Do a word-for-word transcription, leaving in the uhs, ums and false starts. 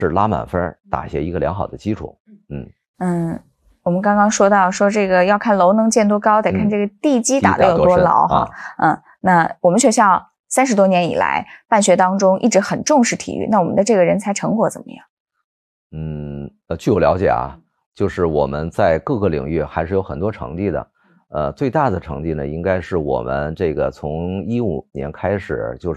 是拉满分，打下一个良好的基础。嗯嗯，我们刚刚说到说这个要看楼能建多高，得看这个地基打得有多牢哈。嗯，那我们学校三十多年以来办学当中一直很重视体育，那我们的这个人才成果怎么样？ 嗯，呃，据我了解啊，就是我们在各个领域还是有很多成绩的。呃，最大的成绩呢，应该是我们这个从一五年开始就是